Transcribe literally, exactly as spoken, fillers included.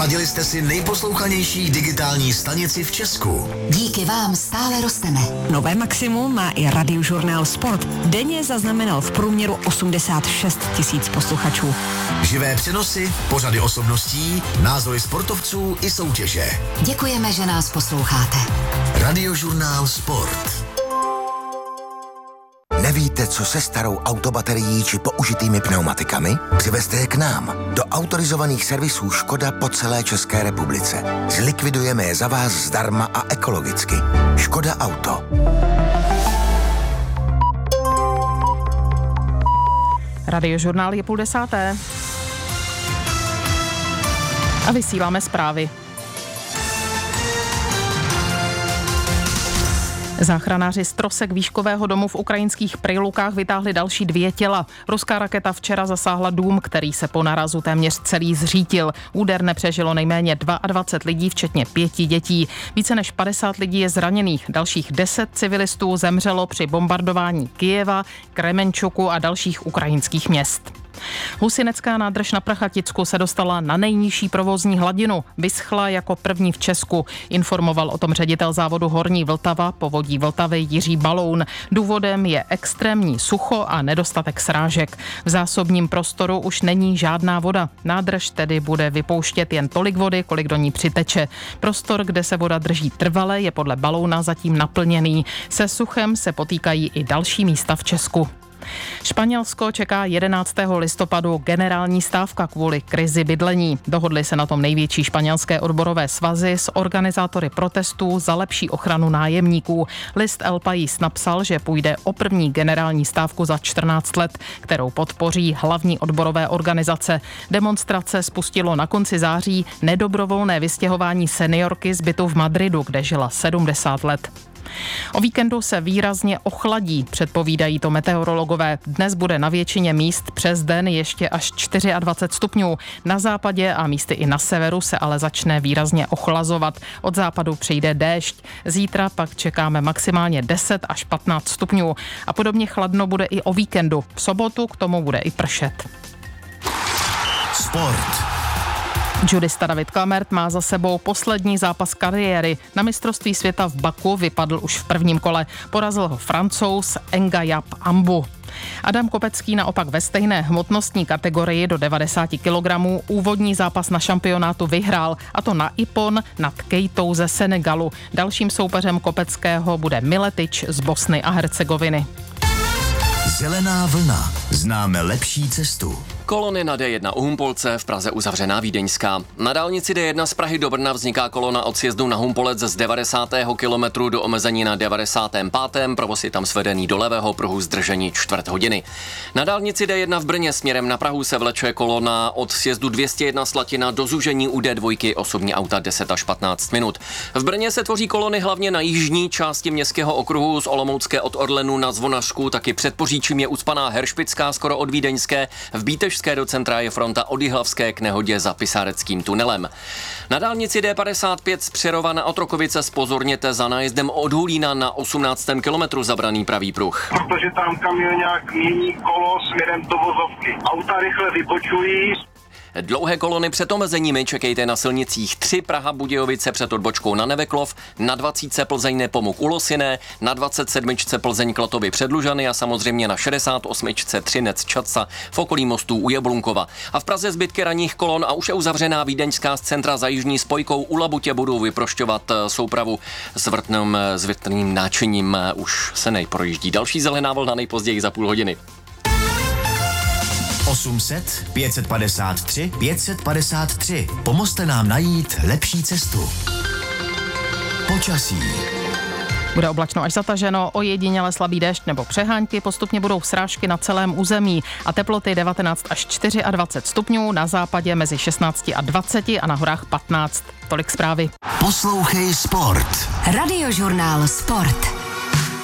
Naladili jste si nejposlouchanější digitální stanici v Česku. Díky vám stále rosteme. Nové maximum má i Radiožurnál Sport. Denně zaznamenal v průměru osmdesát šest tisíc posluchačů. Živé přenosy, pořady osobností, názory sportovců i soutěže. Děkujeme, že nás posloucháte. Radiožurnál Sport. Nevíte, co se starou autobaterií či použitými pneumatikami? Přivezte je k nám, do autorizovaných servisů Škoda po celé České republice. Zlikvidujeme je za vás zdarma a ekologicky. Škoda Auto. Radiožurnál je půl desáté. A vysíláme zprávy. Záchranáři z trosek výškového domu v ukrajinských Prilukách vytáhli další dvě těla. Ruská raketa včera zasáhla dům, který se po narazu téměř celý zřítil. Úder nepřežilo nejméně dvacet dva lidí, včetně pěti dětí. Více než padesát lidí je zraněných. Dalších deset civilistů zemřelo při bombardování Kyjeva, Kremenčuku a dalších ukrajinských měst. Husinecká nádrž na Prachaticku se dostala na nejnižší provozní hladinu. Vyschla jako první v Česku. Informoval o tom ředitel závodu Horní Vltava, Povodí Vltavy Jiří Baloun. Důvodem je extrémní sucho a nedostatek srážek. V zásobním prostoru už není žádná voda. Nádrž tedy bude vypouštět jen tolik vody, kolik do ní přiteče. Prostor, kde se voda drží trvale, je podle Balouna zatím naplněný. Se suchem se potýkají i další místa v Česku. Španělsko čeká jedenáctého listopadu generální stávka kvůli krizi bydlení. Dohodly se na tom největší španělské odborové svazy s organizátory protestů za lepší ochranu nájemníků. List El País napsal, že půjde o první generální stávku za čtrnáct let, kterou podpoří hlavní odborové organizace. Demonstrace spustilo na konci září nedobrovolné vystěhování seniorky z bytu v Madridu, kde žila sedmdesát let. O víkendu se výrazně ochladí, předpovídají to meteorologové. Dnes bude na většině míst přes den ještě až dvacet čtyři stupňů. Na západě a místy i na severu se ale začne výrazně ochlazovat. Od západu přijde déšť. Zítra pak čekáme maximálně deset až patnáct stupňů. A podobně chladno bude i o víkendu. V sobotu k tomu bude i pršet. Sport. Judista David Klamert má za sebou poslední zápas kariéry. Na mistrovství světa v Baku vypadl už v prvním kole. Porazil ho Francouz Engayab Ambu. Adam Kopecký naopak ve stejné hmotnostní kategorii do devadesát kilogramů úvodní zápas na šampionátu vyhrál, a to na Ipon nad Kejtou ze Senegalu. Dalším soupeřem Kopeckého bude Miletič z Bosny a Hercegoviny. Zelená vlna. Známe lepší cestu. Kolony na D jedna u Humpolce, v Praze uzavřená Vídeňská. Na dálnici D jedna z Prahy do Brna vzniká kolona od sjezdu na Humpolec z devadesátého kilometru do omezení na devadesátém pátém Provoz je tam svedený do levého pruhu, zdržení čtvrt hodiny. Na dálnici D jedna v Brně směrem na Prahu se vleče kolona od sjezdu dvě stě jedna Slatina do zúžení u D dva osobní auta deset až patnáct minut. V Brně se tvoří kolony hlavně na jižní části městského okruhu z Olomoucké od Orlenu na Zvonařsku, taky před Poříčím je ucpaná Heršpická skoro od Vídeňské, v Bítež do centra je fronta od Jihlavské k nehodě za Pisáreckým tunelem. Na dálnici D padesát pět z Přerova na Otrokovice zpozorněte za nájezdem od Hulína na osmnáctém kilometru zabraný pravý pruh. Protože tam kamionák mění kolo směrem do vozovky. Auta rychle vybočují. Dlouhé kolony před omezeními čekejte na silnicích tři Praha Budějovice před odbočkou na Neveklov, na dvacítce Plzeň Nepomuk u Losiné, na dvacet sedmičce Plzeň Klatovy před Lužany a samozřejmě na šedesát osmičce Třinec Čadca v okolí mostů u Jablunkova. A v Praze zbytky ranních kolon a už je uzavřená Vídeňská z centra za jižní spojkou u Labutě budou vyprošťovat soupravu s vrtným, s vrtným náčiním. Už se nejprojíždí. Další zelená vlna nejpozději za půl hodiny. osm set, pět set padesát tři, pět set padesát tři. Pomozte nám najít lepší cestu. Počasí. Bude oblačno až zataženo, ojediněle slabý déšť nebo přehánky, postupně budou srážky na celém území a teploty devatenáct až dvacet čtyři stupňů, na západě mezi šestnáct a dvacet a na horách patnáct. Tolik zprávy. Poslouchej Sport. Radiožurnál Sport.